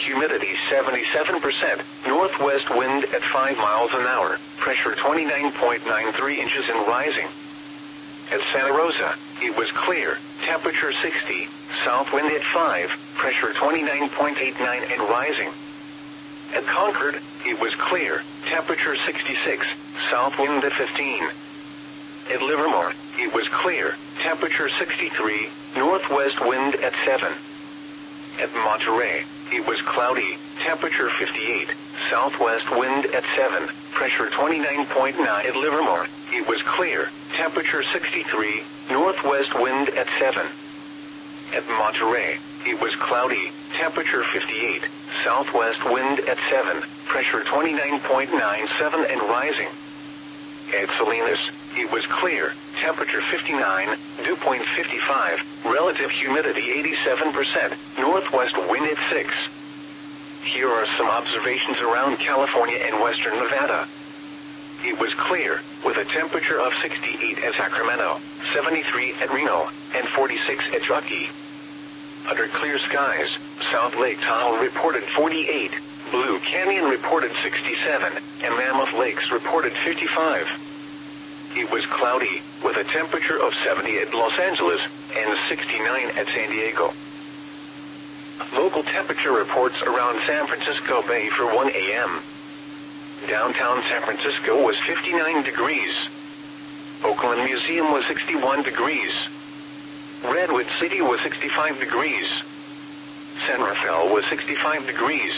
humidity 77%, northwest wind at 5 miles an hour, pressure 29.93 inches and rising. At Santa Rosa, it was clear, temperature 60, south wind at 5, pressure 29.89 and rising. At Concord, it was clear, temperature 66, south wind at 15. At Livermore, it was clear, temperature 63, northwest wind at 7. At Monterey, it was cloudy, temperature 58, southwest wind at 7, pressure 29.9. At Livermore, it was clear, temperature 63, northwest wind at 7. At Monterey, it was cloudy, temperature 58, southwest wind at 7, pressure 29.97 and rising. At Salinas, it was clear, temperature 59, dew point 55, relative humidity 87%, northwest wind at 6. Here are some observations around California and western Nevada. It was clear, with a temperature of 68 at Sacramento, 73 at Reno, and 46 at Truckee. Under clear skies, South Lake Tahoe reported 48, Blue Canyon reported 67, and Mammoth Lakes reported 55. It was cloudy, with a temperature of 70 at Los Angeles, and 69 at San Diego. Local temperature reports around San Francisco Bay for 1 a.m. Downtown San Francisco was 59 degrees. Oakland Museum was 61 degrees. Redwood City was 65 degrees. San Rafael was 65 degrees.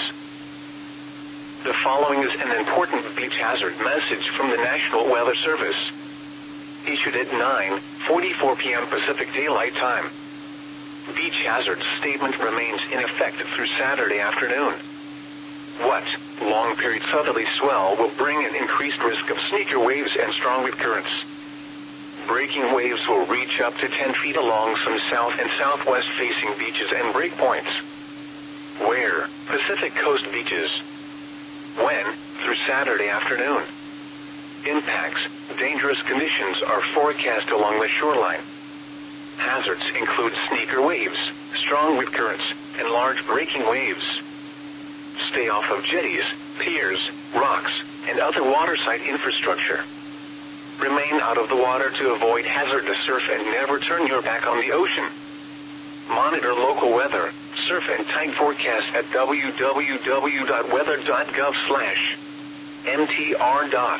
The following is an important beach hazard message from the National Weather Service. Issued at 9:44 p.m. Pacific Daylight Time. Beach hazard statement remains in effect through Saturday afternoon. What? Long period southerly swell will bring an increased risk of sneaker waves and strong wind currents. Breaking waves will reach up to 10 feet along some south and southwest facing beaches and breakpoints. Where? Pacific Coast beaches. When? Through Saturday afternoon. Impacts. Dangerous conditions are forecast along the shoreline. Hazards include sneaker waves, strong wind currents, and large breaking waves. Stay off of jetties, piers, rocks, and other waterside infrastructure. Remain out of the water to avoid hazardous surf and never turn your back on the ocean. Monitor local weather, surf and tide forecast at www.weather.gov/mtr.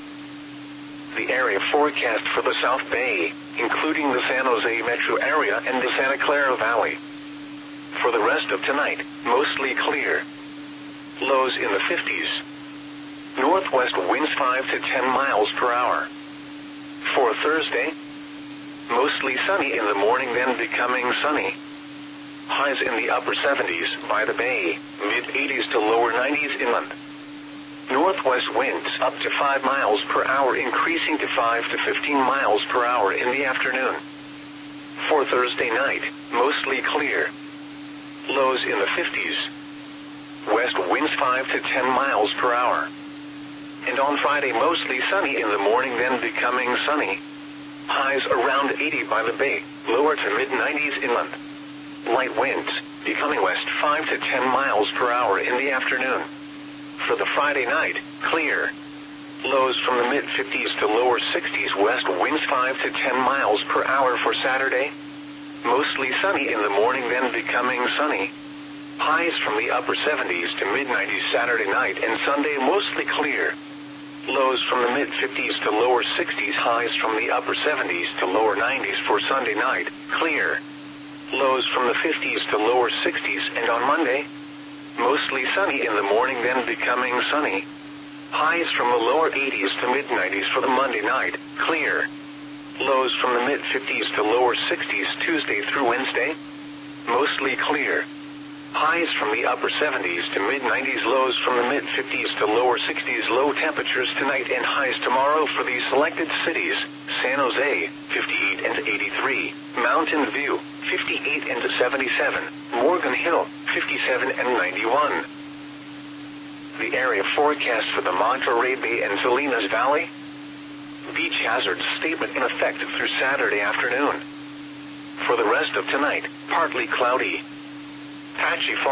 The area forecast for the South Bay, including the San Jose metro area and the Santa Clara Valley. For the rest of tonight, mostly clear. Lows in the 50s. Northwest winds 5 to 10 miles per hour. For Thursday, mostly sunny in the morning, then becoming sunny. Highs in the upper 70s by the bay, mid-80s to lower 90s inland. Northwest winds up to 5 miles per hour, increasing to 5 to 15 miles per hour in the afternoon. For Thursday night, mostly clear. Lows in the 50s. West winds 5 to 10 miles per hour. And on Friday, mostly sunny in the morning, then becoming sunny. Highs around 80 by the bay, lower to mid-90s inland. Light winds, becoming west 5 to 10 miles per hour in the afternoon. For the Friday night, clear. Lows from the mid-50s to lower 60s, west winds 5 to 10 miles per hour for Saturday. Mostly sunny in the morning, then becoming sunny. Highs from the upper 70s to mid-90s Saturday night, and Sunday mostly clear. Lows from the mid-50s to lower 60s, highs from the upper 70s to lower 90s for Sunday night, clear. Lows from the 50s to lower 60s, and on Monday, mostly sunny in the morning, then becoming sunny. Highs from the lower 80s to mid-90s for the Monday night, clear. Lows from the mid-50s to lower 60s Tuesday through Wednesday, mostly clear. Highs from the upper 70s to mid-90s, lows from the mid-50s to lower 60s. Low temperatures tonight and highs tomorrow for these selected cities: San Jose, 58 and 83, Mountain View, 58 and 77, Morgan Hill, 57 and 91. The area forecast for the Monterey Bay and Salinas Valley. Beach hazard statement in effect through Saturday afternoon. For the rest of tonight, partly cloudy. Patchy fall.